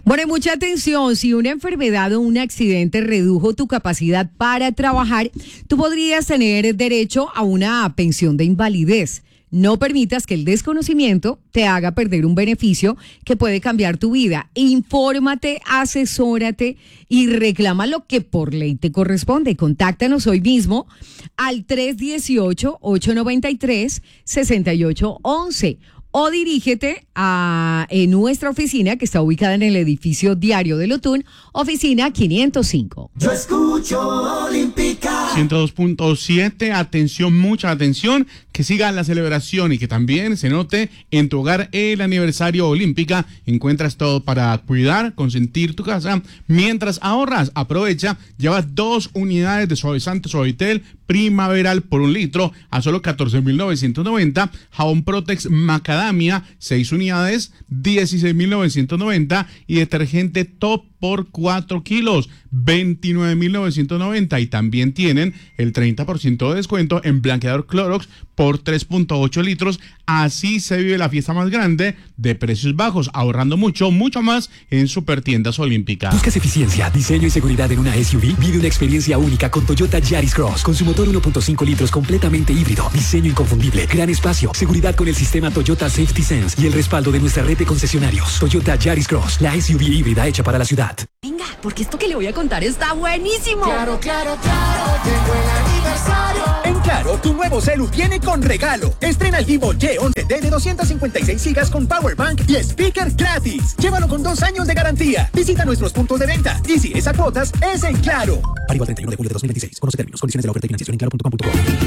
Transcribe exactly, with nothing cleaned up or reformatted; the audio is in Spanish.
Bueno, mucha atención, si una enfermedad o un accidente redujo tu capacidad para trabajar, tú podrías tener derecho a una pensión de invalidez. No permitas que el desconocimiento te haga perder un beneficio que puede cambiar tu vida. Infórmate, asesórate y reclama lo que por ley te corresponde. Contáctanos hoy mismo al tres uno ocho, ocho nueve tres, seis ocho uno uno o dirígete a en nuestra oficina que está ubicada en el edificio Diario del Otún, oficina quinientos cinco. Yo escucho Olímpica. ciento dos punto siete, atención, mucha atención, que siga la celebración y que también se note en tu hogar el aniversario Olímpica. Encuentras todo para cuidar, consentir tu casa, mientras ahorras. Aprovecha, lleva dos unidades de suavizante Suavitel primaveral por un litro a solo catorce mil novecientos noventa, jabón Protex Macadamia, seis unidades, dieciséis mil novecientos noventa y detergente Top por cuatro kilos, veintinueve mil novecientos noventa, y también tienen el treinta por ciento de descuento en blanqueador Clorox por tres punto ocho litros. Así se vive la fiesta más grande de precios bajos, ahorrando mucho, mucho más en Supertiendas Olímpica. ¿Buscas eficiencia, diseño y seguridad en una S U V? Vive una experiencia única con Toyota Yaris Cross, con su motor uno punto cinco litros completamente híbrido, diseño inconfundible, gran espacio, seguridad con el sistema Toyota Safety Sense y el respaldo de nuestra red de concesionarios. Toyota Yaris Cross, la S U V híbrida hecha para la ciudad. Venga, porque esto que le voy a contar está buenísimo. Claro, claro, claro, llegó el aniversario. En Claro, tu nuevo celu viene con regalo. Estrena el Vivo Y once T de doscientas cincuenta y seis gigas con Power Bank y speaker gratis. Llévalo con dos años de garantía. Visita nuestros puntos de venta y si es a cuotas, es en Claro. Para igual treinta y uno de julio de dos mil veintiséis. Conoce términos, condiciones de la oferta y financiación en claro punto com punto co.